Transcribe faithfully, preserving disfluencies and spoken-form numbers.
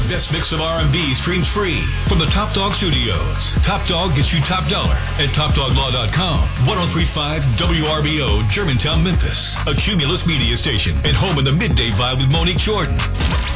best mix of R and B streams free from the Top Dog Studios. Top Dog gets you top dollar at top dog law dot com. ten thirty-five W R B O, Germantown, Memphis. A Cumulus media station and home in the midday vibe with Monique Jordan.